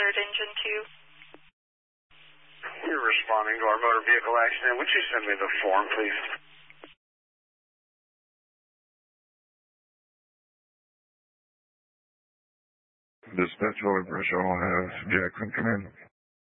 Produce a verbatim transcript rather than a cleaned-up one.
report engine two. You're responding to our motor vehicle accident. Would you send me the form, please? Dispatch, Holy Pressure, I'll have Jackson come in.